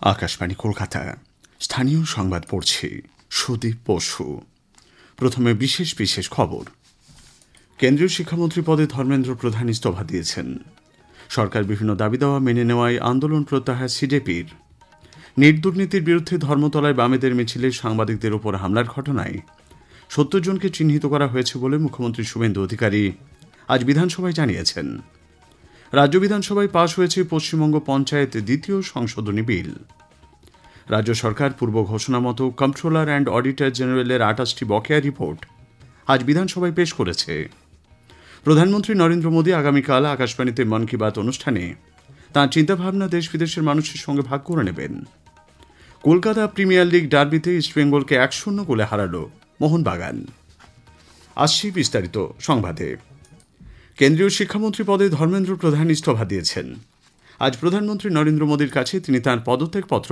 আকাশবাণী কলকাতা স্থানীয় সংবাদ পড়ছি সুদীপ বসু। প্রথমে বিশেষ বিশেষ খবর। কেন্দ্রীয় শিক্ষামন্ত্রী পদে ধর্মেন্দ্র প্রধান ইস্তফা দিয়েছেন। সরকার বিভিন্ন দাবি দাওয়া মেনে নেওয়ায় আন্দোলন প্রত্যাহার সিজেপির। নিট দুর্নীতির বিরুদ্ধে ধর্মতলায় বামেদের মিছিলে সাংবাদিকদের ওপর হামলার ঘটনায় ৭০ জনকে চিহ্নিত করা হয়েছে বলে মুখ্যমন্ত্রী শুভেন্দু অধিকারী আজ বিধানসভায় জানিয়েছেন। রাজ্য বিধানসভায় পাশ হয়েছে পশ্চিমবঙ্গ পঞ্চায়েত দ্বিতীয় সংশোধনী বিল। রাজ্য সরকার পূর্ব ঘোষণা মতো কন্ট্রোলার অ্যান্ড অডিটর জেনারেলের ২৮টি বকেয়া রিপোর্ট আজ বিধানসভায় পেশ করেছে। প্রধানমন্ত্রী নরেন্দ্র মোদী আগামীকাল আকাশবাণীতে মন কি বাত অনুষ্ঠানে তাঁর চিন্তাভাবনা দেশ বিদেশের মানুষের সঙ্গে ভাগ করে নেবেন। কলকাতা প্রিমিয়ার লিগ ডার্বিতে ইস্টবেঙ্গলকে ১-০ গোলে হারাল মোহনবাগান। আসছি বিস্তারিত সংবাদে। কেন্দ্রীয় শিক্ষামন্ত্রী পদে ধর্মেন্দ্র প্রধান ইস্তফা দিয়েছেন। আজ প্রধানমন্ত্রী নরেন্দ্র মোদীর কাছে তিনি তাঁর পদত্যাগপত্র